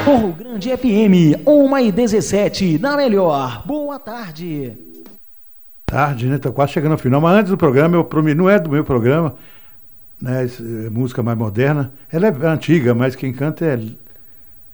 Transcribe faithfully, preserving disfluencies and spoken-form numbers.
Morro Grande F M, uma e dezessete, na melhor. Boa tarde. Tarde, né? Tá quase chegando ao final. Mas antes do programa, eu prometo, não é do meu programa, né? Essa, é música mais moderna. Ela é antiga, mas quem canta é